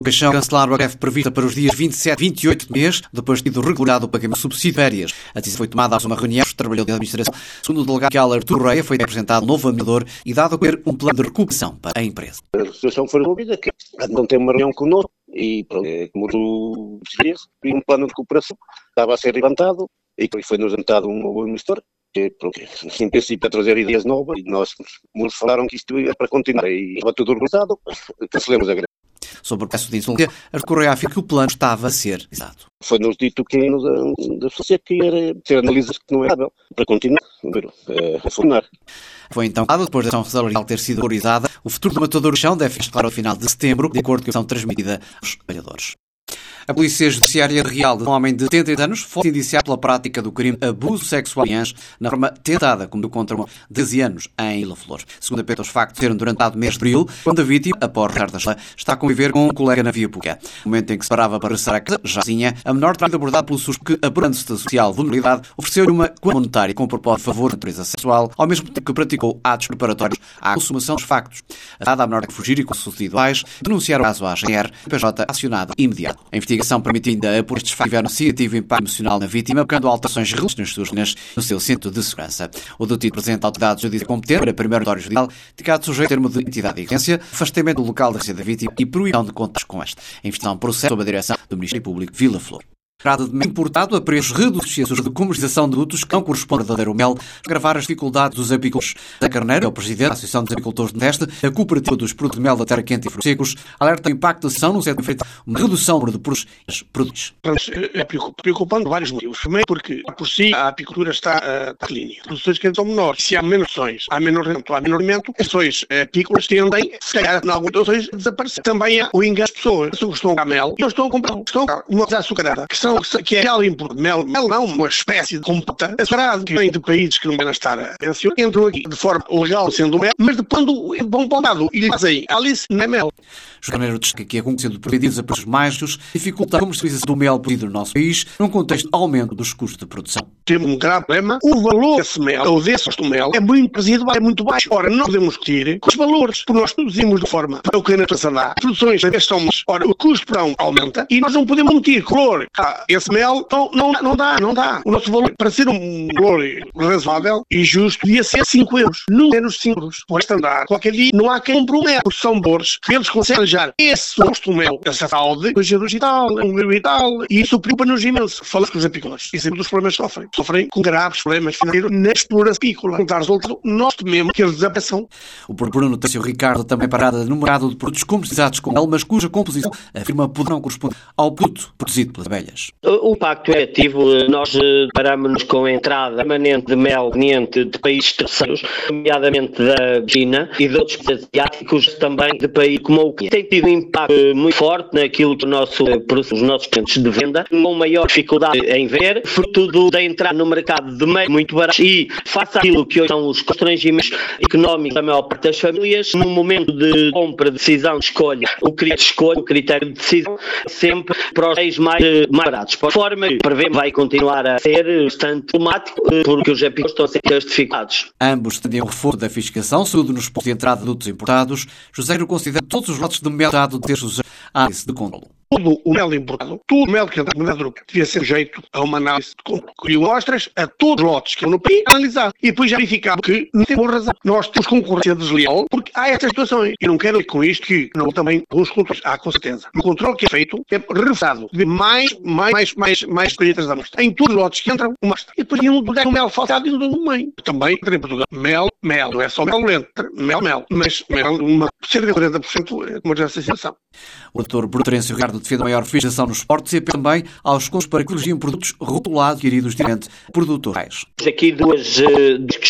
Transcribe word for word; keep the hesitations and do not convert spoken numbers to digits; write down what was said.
O Caixão cancelaram a greve prevista para os dias vinte e sete e vinte e oito de mês, depois de ter regulado o pagamento de subsídio de férias. A decisão foi tomada após uma reunião dos trabalhadores da administração. Segundo o delegado Artur Correia, foi apresentado um novo administrador e dado a conhecer um plano de recuperação para a empresa. A situação foi resolvida, que não tem uma reunião connosco e, pronto, como tu disseste, um plano de recuperação estava a ser levantado e foi-nos levantado um novo administrador. Que, pronto, em princípio, a trazer ideias novas e nós nos falaram que isto ia para continuar e estava tudo organizado, cancelamos a greve. Sobre o processo de insolvência, Artur Correia afirma que o plano estava a ser exato. Foi-nos dito que nos da sociedade que era ter analisas que não é viável para continuar a funcionar. Foi então, depois da ação salarial ter sido valorizada, o futuro do matador do chão deve ficar claro ao final de setembro, de acordo com a ação transmitida aos trabalhadores. A Polícia Judiciária de Real de um homem de setenta anos foi indiciado pela prática do crime abuso sexual na forma tentada, como contra um de dez anos em Vila Flor. Segundo a P T, os factos teram durante o mês de abril, quando a vítima, após retar da escola, está a conviver com um colega na via pública. No momento em que se parava para regressar à casa, jazinha, a menor terá sido abordada pelo S U S que, apurando-se da social vulnerabilidade, ofereceu-lhe uma quantia monetária com propósito de favor de natureza sexual, ao mesmo tempo que praticou atos preparatórios à consumação dos factos. A menor que fugir e com sucedido pais, denunciaram o caso à A G R, P J acionada imediato. A investigação permite ainda apor estes factos tiveram significativo impacto emocional na vítima, provocando alterações relevantes nas suas rotinas no seu centro de segurança. O detido apresenta autoridade judicial competente para primeiro auditório judicial, indicado sujeito a termo de entidade de evidência, afastamento do local da residência da vítima e proibição de contas com esta. A investigação procede sob a direção do Ministério Público de Vila Flor. Trata de importado a preços reduzidos de comercialização de produtos que não correspondem ao verdadeiro mel, agravar as dificuldades dos apicultores. Da Carneiro, é o presidente da Associação dos Apicultores do Nordeste, a Cooperativa dos Produtos de Mel da Terra Quente e Frutos Secos, alerta o impacto da ação no setor feito uma redução do número de produtos. É preocupante por vários motivos. Primeiro porque, por si, a apicultura está a declínio. As produções que são menores. Se há menos ações, há menos rendimento, há menos rendimento, as ações apícolas tendem, se calhar, em algumas ações, a desaparecer. Também há o engano das pessoas. As pessoas estão a mel e não estão a comprar. Estão a comprar uma coisa açucarada, que são que é real importante. Mel, mel não, uma espécie de compota açucarado que vem de países que não devem estar a pensionar, entram aqui de forma legal sendo mel, mas depois vão para o lado e lhe fazem Alice, não é mel. Os Carneiro destaca que a concorrência de pedidos a preços mais justos dificulta a comercialização do mel produzido no nosso país, num contexto de aumento dos custos de produção. Temos um grave problema. O valor desse mel, ou desse do mel, é muito residual, é muito baixo. Ora, não podemos discutir com os valores, porque nós produzimos de forma para o que a natureza dá. As produções, às vezes, são, ora, o custo por um aumenta e nós não podemos meter valor. Ah, esse mel não, não, não dá, não dá. O nosso valor, para ser um valor razoável e justo, devia ser cinco euros, não menos cinco euros. Por standard, qualquer dia, não há quem compre um mel, porque são valores que eles conseguem arranjar esse suposto mel, essa fraude, coisas e tal, um e tal, e isso preocupa-nos imenso. Falamos com os apicultores e sempre dos problemas que sofrem. Sofrem com graves problemas financeiros na exploração apícola. Não está resultado, nós tememos que eles desapareçam. O Bruno Teixeira Ricardo também parada no mercado de produtos comercializados com mel, mas cuja composição afirma poderão corresponder ao produto produzido pelas abelhas. O impacto é ativo. Nós paramos-nos com a entrada permanente de mel proveniente de países terceiros, nomeadamente da China e de outros países asiáticos, também de países como o Quênia. Tem tido um impacto muito forte naquilo que o nosso, os nossos clientes de venda, com maior dificuldade em ver, fruto da entrada no mercado de meio muito barato e face àquilo que hoje são os constrangimentos económicos da maior parte das famílias, no momento de compra, de decisão, de escolha, o critério de escolha, o critério de decisão, sempre para os meios mais, mais baratos. Por forma que prevemos vai continuar a ser bastante problemático, porque os apicultores estão a ser justificados. Ambos tendiam o reforço da fiscalização, segundo nos pontos de entrada de produtos importados. José Giro considera todos os lotes de mel dado de ter a análise de controlo. Todo o mel importado, todo o mel que entra na comunidade europeia devia ser sujeito a uma análise de controle. E mostras a todos os lotes que estão no país analisar. E depois já verificado que não tem boa razão. Nós temos concorrência desleal porque há estas situações. E não quero dizer com isto que não também com os controles. Há com certeza. O controle que é feito é reforçado. De mais, mais, mais, mais, mais colheitas da amostra. Em todos os lotes que entram, uma amostra. E depois tem um lugar um mel faltado e um do meio. Também, em Portugal, mel, mel. Não é só mel lento. Mel, mel. Mas mel, uma, cerca de quarenta por cento é uma dessa situação. O doutor Bruno Teixeira Ricardo defende a maior fiscalização nos esportes e também aos custos para que elegiem produtos rotulados adquiridos diretamente por produtores. Aqui duas, duas